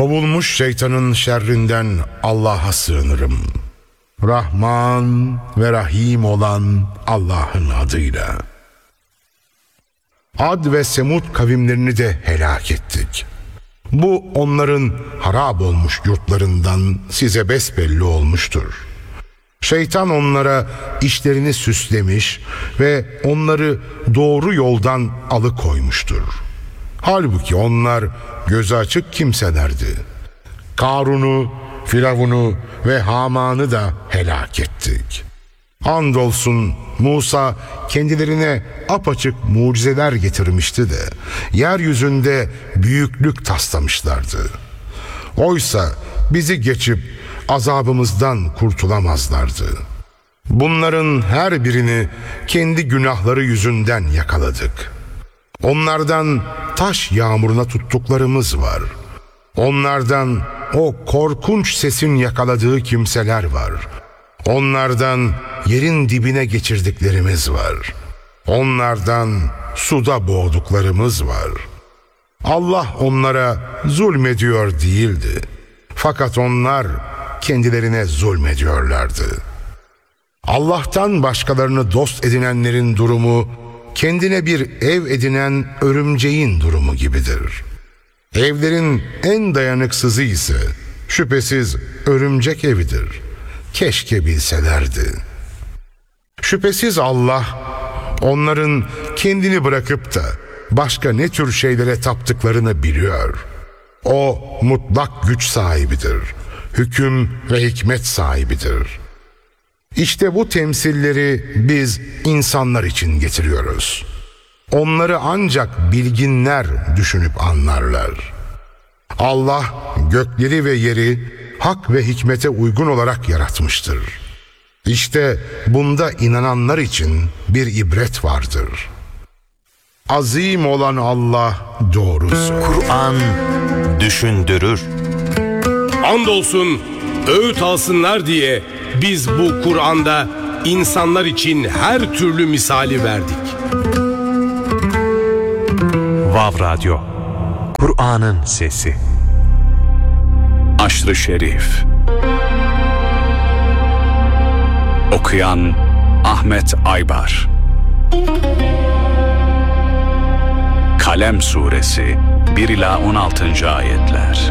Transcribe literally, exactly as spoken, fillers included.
Kovulmuş şeytanın şerrinden Allah'a sığınırım. Rahman ve Rahim olan Allah'ın adıyla. Ad ve Semud kavimlerini de helak ettik. Bu onların harap olmuş yurtlarından size besbelli olmuştur. Şeytan onlara işlerini süslemiş ve onları doğru yoldan alıkoymuştur. Halbuki onlar gözü açık kimselerdi. Karun'u, Firavun'u ve Haman'ı da helak ettik. Andolsun Musa kendilerine apaçık mucizeler getirmişti de yeryüzünde büyüklük taslamışlardı. Oysa bizi geçip azabımızdan kurtulamazlardı. Bunların her birini kendi günahları yüzünden yakaladık. Onlardan taş yağmuruna tuttuklarımız var. Onlardan o korkunç sesin yakaladığı kimseler var. Onlardan yerin dibine geçirdiklerimiz var. Onlardan suda boğduklarımız var. Allah onlara zulmediyor değildi. Fakat onlar kendilerine zulmediyorlardı. Allah'tan başkalarını dost edinenlerin durumu, kendine bir ev edinen örümceğin durumu gibidir. Evlerin en dayanıksızı ise şüphesiz örümcek evidir. Keşke bilselerdi. Şüphesiz Allah, onların kendini bırakıp da başka ne tür şeylere taptıklarını biliyor. O mutlak güç sahibidir. Hüküm ve hikmet sahibidir. İşte bu temsilleri biz insanlar için getiriyoruz. Onları ancak bilginler düşünüp anlarlar. Allah gökleri ve yeri hak ve hikmete uygun olarak yaratmıştır. İşte bunda inananlar için bir ibret vardır. Azim olan Allah doğru söyler. Kur'an düşündürür. Andolsun öğüt alsınlar diye biz bu Kur'an'da insanlar için her türlü misali verdik. Vav Radyo, Kur'an'ın sesi. Aşr-ı Şerif. Okuyan Ahmet Aybar. Kalem Suresi bir ila on altıncı ayetler.